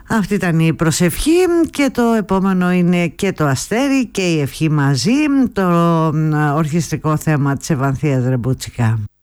Αυτή ήταν η προσευχή και το επόμενο είναι και το αστέρι και η ευχή μαζί, το ορχιστρικό θέμα της Ευανθίας Ρεμπούτσικα.